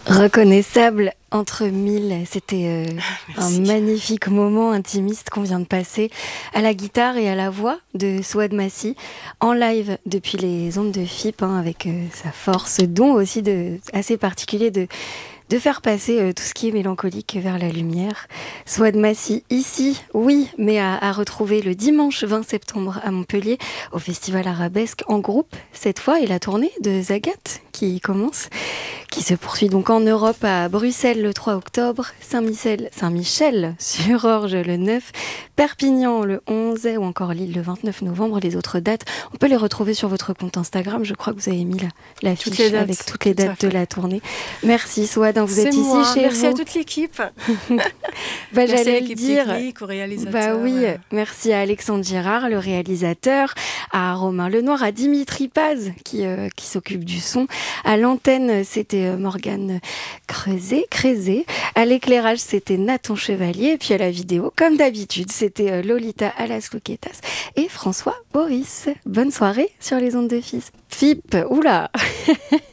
Reconnaissable entre mille, c'était un Merci. magnifique moment intimiste qu'on vient de passer à la guitare et à la voix de Souad Massi en live depuis les ondes de FIP, avec sa force, ce don aussi assez particulier de faire passer tout ce qui est mélancolique vers la lumière. Souad Massi, ici, oui, mais à retrouver le dimanche 20 septembre à Montpellier, au Festival Arabesque, en groupe, cette fois, et la tournée de Zagat qui commence, qui se poursuit donc en Europe à Bruxelles le 3 octobre, Saint-Michel-sur-Orge le 9, Perpignan le 11 ou encore Lille le 29 novembre. Les autres dates, on peut les retrouver sur votre compte Instagram. Je crois que vous avez mis la fiche avec toutes les dates de la tournée. Merci Souad, vous êtes ici chez merci vous. Merci à toute l'équipe. Merci j'allais à l'équipe dire. Technique, au réalisateur. Merci à Alexandre Girard, le réalisateur, à Romain Lenoir, à Dimitri Paz qui s'occupe du son. À l'antenne, c'était Morgane Crézé. À l'éclairage, c'était Nathan Chevalier. Et puis à la vidéo, comme d'habitude, c'était Lolita Alas-Luquetas et François Boris. Bonne soirée sur les ondes de FIP. Oula